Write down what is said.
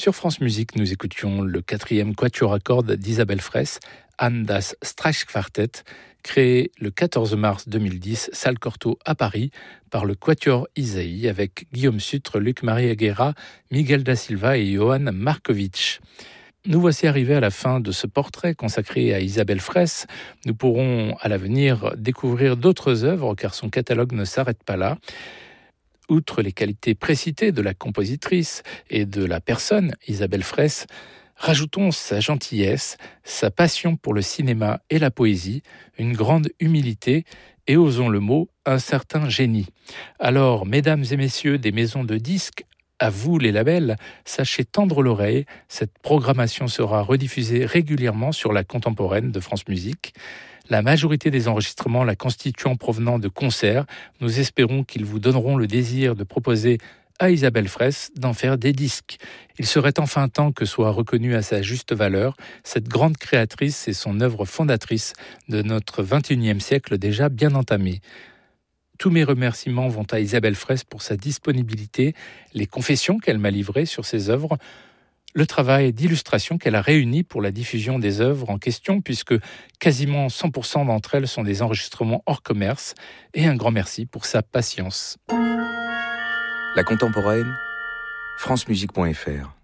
Sur France Musique, nous écoutions le 4e quatuor à cordes d'Isabelle Fraisse, An das Streichquartett, créé le 14 mars 2010, salle Cortot à Paris, par le quatuor Isaïe, avec Guillaume Sutre, Luc-Marie Aguera, Miguel da Silva et Johan Markovic. Nous voici arrivés à la fin de ce portrait consacré à Isabelle Fraisse. Nous pourrons à l'avenir découvrir d'autres œuvres car son catalogue ne s'arrête pas là. Outre les qualités précitées de la compositrice et de la personne Isabelle Fraisse, rajoutons sa gentillesse, sa passion pour le cinéma et la poésie, une grande humilité et, osons le mot, un certain génie. Alors, mesdames et messieurs des maisons de disques, à vous les labels, sachez tendre l'oreille, cette programmation sera rediffusée régulièrement sur la contemporaine de France Musique. La majorité des enregistrements la constituant provenant de concerts, nous espérons qu'ils vous donneront le désir de proposer à Isabelle Fraisse d'en faire des disques. Il serait enfin temps que soit reconnue à sa juste valeur cette grande créatrice et son œuvre fondatrice de notre 21e siècle déjà bien entamé. Tous mes remerciements vont à Isabelle Fraisse pour sa disponibilité, les confessions qu'elle m'a livrées sur ses œuvres, le travail d'illustration qu'elle a réuni pour la diffusion des œuvres en question, puisque quasiment 100% d'entre elles sont des enregistrements hors commerce, et un grand merci pour sa patience. La contemporaine, francemusique.fr